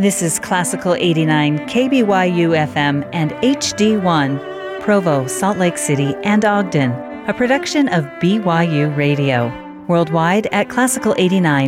This is Classical 89 KBYU FM and HD1, Provo, Salt Lake City, and Ogden, a production of BYU Radio. Worldwide at classical89.org.